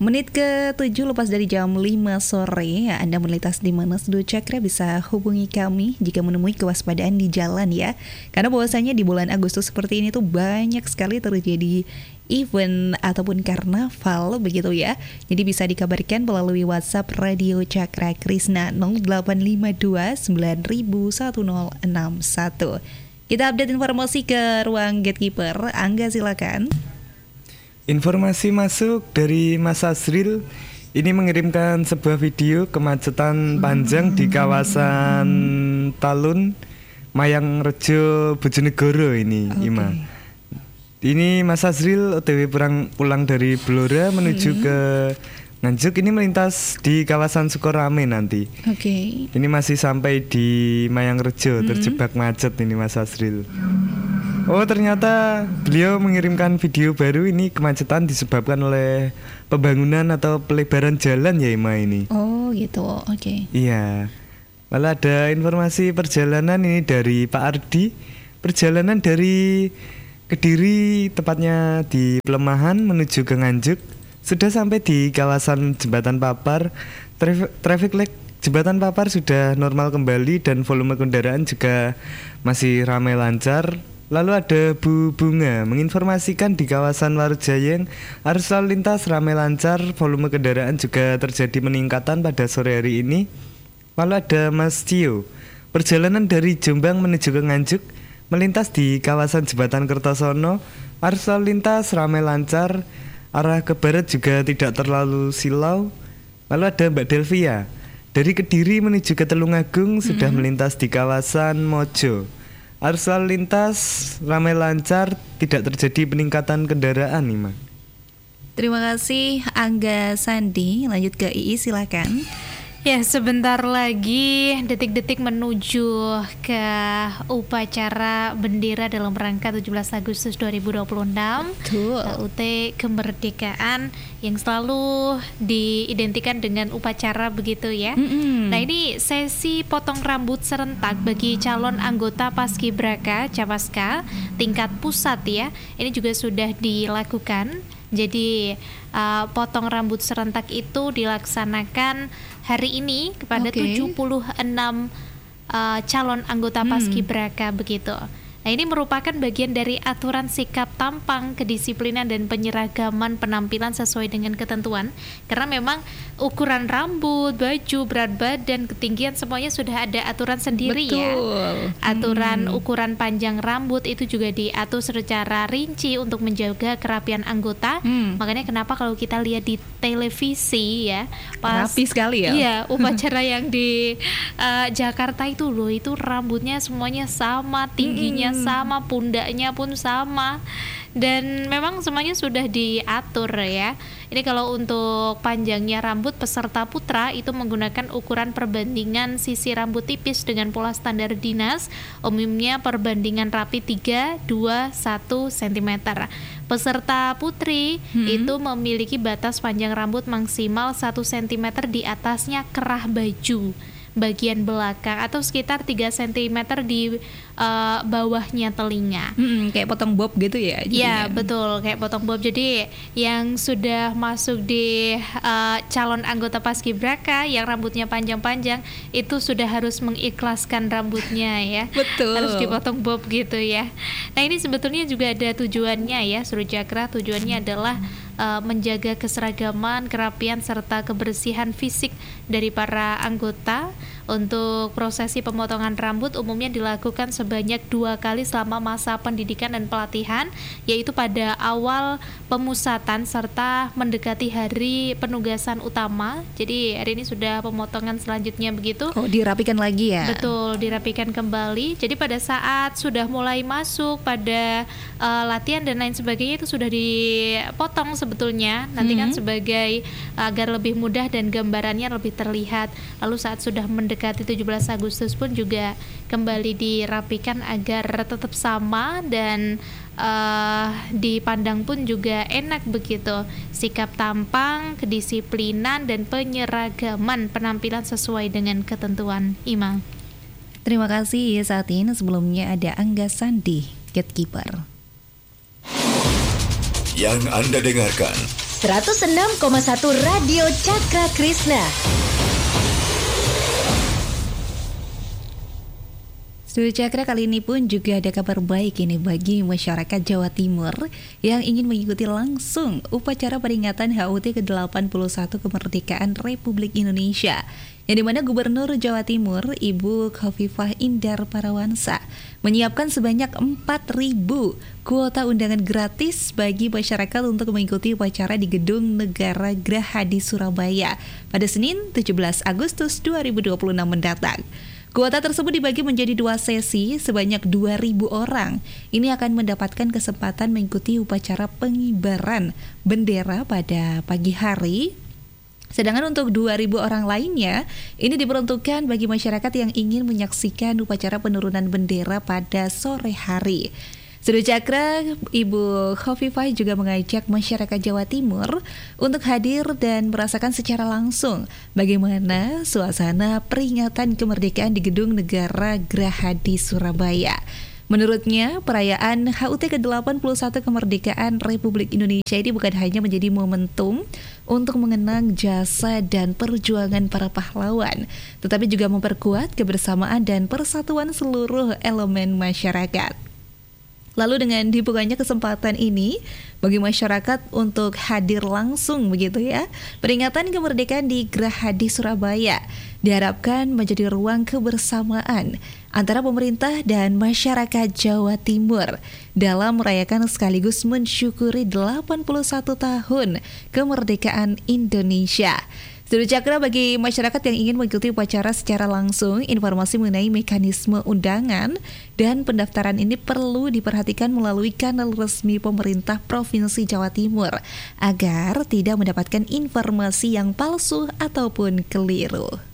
Menit ke-7 lepas dari jam 5 sore, Anda melintas di mana Sudut Cakra bisa hubungi kami jika menemui kewaspadaan di jalan ya. Karena bahwasanya di bulan Agustus seperti ini tuh banyak sekali terjadi event ataupun karnaval begitu ya. Jadi bisa dikabarkan melalui WhatsApp Radio Cakra Krisna 0852 901061. Kita update informasi ke ruang gatekeeper. Angga silakan. Informasi masuk dari Mas Azril. Ini mengirimkan sebuah video kemacetan panjang di kawasan Talun, Mayangrejo, Bojonegoro ini, Ima. Ini Mas Azril OTW pulang dari Blora menuju ke Nganjuk, ini melintas di kawasan Sukorame nanti. Ini masih sampai di Mayangrejo, terjebak macet ini Mas Azril. Oh, ternyata beliau mengirimkan video baru ini kemacetan disebabkan oleh pembangunan atau pelebaran jalan ya Ima ini. Oh gitu, oke. Iya. Lalu ada informasi perjalanan ini dari Pak Ardi. Perjalanan dari Kediri, tepatnya di Pelemahan menuju ke Nganjuk, sudah sampai di kawasan Jembatan Papar. Traffic light Jembatan Papar sudah normal kembali dan volume kendaraan juga masih ramai lancar. Lalu ada Bu Bunga menginformasikan di kawasan Warujayeng arus lalu lintas ramai lancar, volume kendaraan juga terjadi peningkatan pada sore hari ini. Lalu ada Mas Cio, perjalanan dari Jombang menuju ke Nganjuk melintas di kawasan Jembatan Kertosono, arus lalu lintas ramai lancar, arah ke barat juga tidak terlalu silau. Lalu ada Mbak Delvia, dari Kediri menuju ke Tulungagung sudah melintas di kawasan Mojo. Arus lalu lintas ramai lancar, tidak terjadi peningkatan kendaraan nih, Ma. Terima kasih Angga Sandi. Lanjut ke II silakan. Ya, sebentar lagi detik-detik menuju ke upacara bendera dalam rangka 17 Agustus 2026 HUT kemerdekaan yang selalu diidentikan dengan upacara begitu ya. Nah, ini sesi potong rambut serentak bagi calon anggota Paskibraka Capaska tingkat pusat ya. Ini juga sudah dilakukan. Jadi potong rambut serentak itu dilaksanakan hari ini kepada 76 calon anggota Paskibraka begitu. Nah, ini merupakan bagian dari aturan sikap tampang, kedisiplinan dan penyeragaman penampilan sesuai dengan ketentuan. Karena memang ukuran rambut, baju, berat badan, ketinggian semuanya sudah ada aturan sendiri. Betul. Ya. Aturan ukuran panjang rambut itu juga diatur secara rinci untuk menjaga kerapian anggota. Makanya kenapa kalau kita lihat di televisi ya, pas rapi sekali ya. Iya, upacara yang di Jakarta itu loh, itu rambutnya semuanya sama, tingginya sama, pundaknya pun sama, dan memang semuanya sudah diatur ya. Ini kalau untuk panjangnya rambut peserta putra itu menggunakan ukuran perbandingan sisi rambut tipis dengan pola standar dinas, umumnya perbandingan rapi 3, 2, 1 cm. Peserta putri itu memiliki batas panjang rambut maksimal 1 cm di atasnya kerah baju bagian belakang atau sekitar 3 cm di bawahnya telinga. Kayak potong bob gitu ya? Iya, betul, kayak potong bob. Jadi yang sudah masuk di calon anggota Paskibraka yang rambutnya panjang-panjang itu sudah harus mengikhlaskan rambutnya ya. Betul. Harus dipotong bob gitu ya. Nah, ini sebetulnya juga ada tujuannya ya, Sudut Cakra. Tujuannya adalah menjaga keseragaman, kerapian serta kebersihan fisik dari para anggota. Untuk prosesi pemotongan rambut umumnya dilakukan sebanyak 2 kali selama masa pendidikan dan pelatihan, yaitu pada awal pemusatan serta mendekati hari penugasan utama. Jadi hari ini sudah pemotongan selanjutnya begitu. Oh, dirapikan lagi ya? Betul, dirapikan kembali. Jadi pada saat sudah mulai masuk pada latihan dan lain sebagainya itu sudah dipotong sebetulnya. Nanti kan sebagai agar lebih mudah dan gambarannya lebih terlihat. Lalu saat sudah mendekati 17 Agustus pun juga kembali dirapikan agar tetap sama dan dipandang pun juga enak begitu. Sikap tampang, kedisiplinan dan penyeragaman penampilan sesuai dengan ketentuan. Ima. Terima kasih. Saat ini sebelumnya ada Angga Sandi, Gatekeeper. Yang Anda dengarkan 106,1 Radio Cakra Krisna. Studio Cakra kali ini pun juga ada kabar baik ini bagi masyarakat Jawa Timur yang ingin mengikuti langsung upacara peringatan HUT ke-81 kemerdekaan Republik Indonesia, yang dimana Gubernur Jawa Timur Ibu Khofifah Indar Parawansa menyiapkan sebanyak 4.000 kuota undangan gratis bagi masyarakat untuk mengikuti upacara di Gedung Negara Graha di Surabaya pada Senin 17 Agustus 2026 mendatang. Kuota tersebut dibagi menjadi 2 sesi sebanyak 2.000 orang. Ini akan mendapatkan kesempatan mengikuti upacara pengibaran bendera pada pagi hari. Sedangkan untuk 2.000 orang lainnya, ini diperuntukkan bagi masyarakat yang ingin menyaksikan upacara penurunan bendera pada sore hari. Studio Cakra, Ibu Khofifah juga mengajak masyarakat Jawa Timur untuk hadir dan merasakan secara langsung bagaimana suasana peringatan kemerdekaan di Gedung Negara Graha di Surabaya. Menurutnya, perayaan HUT ke-81 kemerdekaan Republik Indonesia ini bukan hanya menjadi momentum untuk mengenang jasa dan perjuangan para pahlawan, tetapi juga memperkuat kebersamaan dan persatuan seluruh elemen masyarakat. Lalu dengan dibukanya kesempatan ini bagi masyarakat untuk hadir langsung begitu ya, peringatan kemerdekaan di Graha di Surabaya diharapkan menjadi ruang kebersamaan antara pemerintah dan masyarakat Jawa Timur dalam merayakan sekaligus mensyukuri 81 tahun kemerdekaan Indonesia. Studio Cakra, bagi masyarakat yang ingin mengikuti upacara secara langsung, informasi mengenai mekanisme undangan dan pendaftaran ini perlu diperhatikan melalui kanal resmi pemerintah Provinsi Jawa Timur agar tidak mendapatkan informasi yang palsu ataupun keliru.